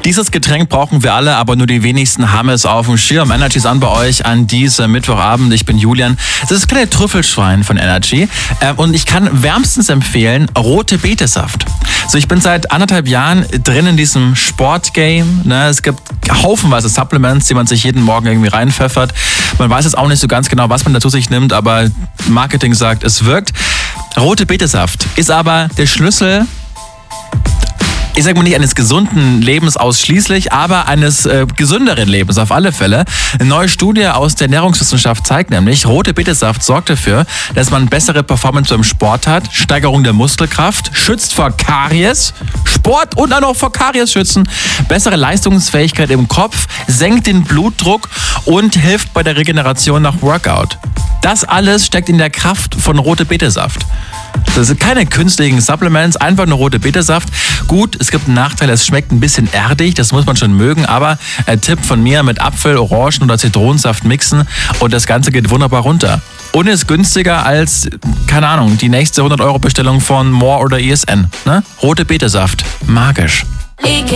Dieses Getränk brauchen wir alle, aber nur die wenigsten haben es auf dem Schirm. Energy ist an bei euch an diesem Mittwochabend. Ich bin Julian. Das ist das kleine Trüffelschwein von Energy. Und ich kann wärmstens empfehlen, rote Betesaft. So, ich bin seit 1,5 Jahren drin in diesem Sportgame. Es gibt haufenweise Supplements, die man sich jeden Morgen irgendwie reinpfeffert. Man weiß jetzt auch nicht so ganz genau, was man dazu sich nimmt, aber Marketing sagt, es wirkt. Rote Betesaft ist aber der Schlüssel, ich sage mal nicht eines gesunden Lebens ausschließlich, aber eines gesünderen Lebens auf alle Fälle. Eine neue Studie aus der Ernährungswissenschaft zeigt nämlich, rote Betesaft sorgt dafür, dass man bessere Performance beim Sport hat, Steigerung der Muskelkraft, schützt vor Karies, Sport und auch noch vor Karies schützen, bessere Leistungsfähigkeit im Kopf, senkt den Blutdruck und hilft bei der Regeneration nach Workout. Das alles steckt in der Kraft von rote Betesaft. Das sind keine künstlichen Supplements, einfach nur rote Betesaft. Gut, es gibt einen Nachteil, es schmeckt ein bisschen erdig, das muss man schon mögen, aber Tipp von mir, mit Apfel, Orangen oder Zitronensaft mixen und das Ganze geht wunderbar runter. Und ist günstiger als, keine Ahnung, die nächste 100-Euro-Bestellung von More oder ESN. Ne? Rote Betesaft, magisch.